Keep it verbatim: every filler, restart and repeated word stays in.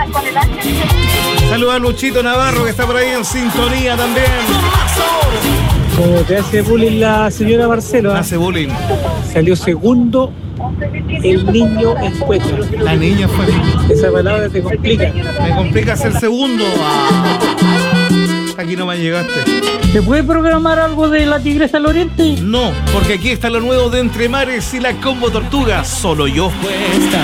Saludos a Luchito Navarro, que está por ahí en sintonía también. Como te hace bullying la señora Marcelo, ¿eh? Hace bullying. Salió segundo el niño encuesta. La niña fue. Esa palabra te complica. Me complica ser segundo. Ah. Aquí no me llegaste. ¿Se puede programar algo de la Tigresa del Oriente? No, porque aquí está lo nuevo de Entre Mares y la Combo Tortuga. Solo yo. Cuesta